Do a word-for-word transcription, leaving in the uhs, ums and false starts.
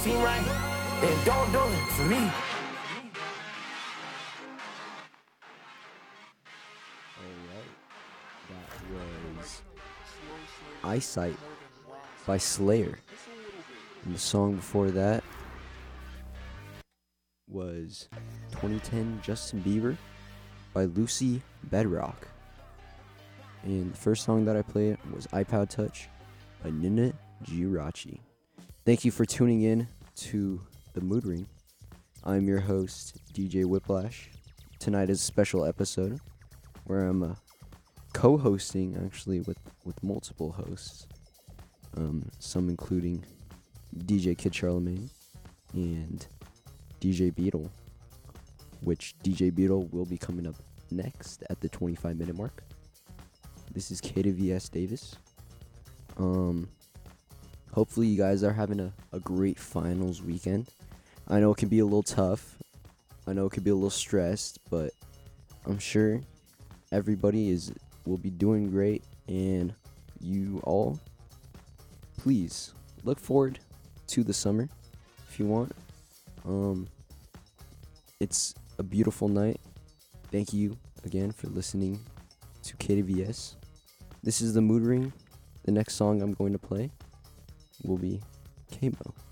Seem right, then don't do it for me. Alright, that was Eyesight by Slayer. And the song before that was twenty ten Justin Bieber by Lucy Bedrock. And the first song that I played was iPod Touch by Nina Girachi. Thank you for tuning in to The Mood Ring. I'm your host, D J Whiplash. Tonight is a special episode where I'm uh, co-hosting, actually, with, with multiple hosts. Um, some including D J Kid Charlemagne and D J Beetle, which D J Beetle will be coming up next at the twenty-five minute mark. This is K D V S Davis. Um, hopefully you guys are having a, a great finals weekend. I know it can be a little tough. I know it could be a little stressed, but I'm sure everybody is will be doing great, and you all, please look forward to the summer if you want. Um, it's a beautiful night. Thank you again for listening to K D V S. This is The Mood Ring. The next song I'm going to play will be K-Mo.